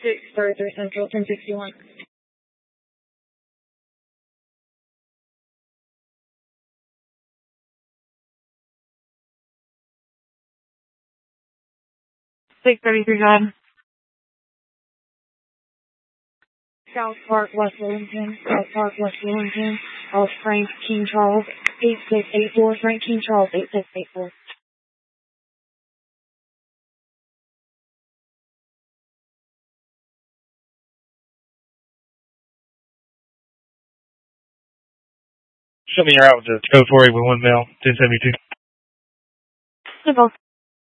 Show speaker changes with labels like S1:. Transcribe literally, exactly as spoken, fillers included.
S1: six thirty-three Central, ten sixty-one. six thirty-three, go ahead. South Park, West Wellington. South Park, West Wellington. Of Frank King Charles, eight six eight four. Frank King Charles, eight six eight four.
S2: Show me your out with the code four eight one one mail, ten seventy-two.
S1: Simple.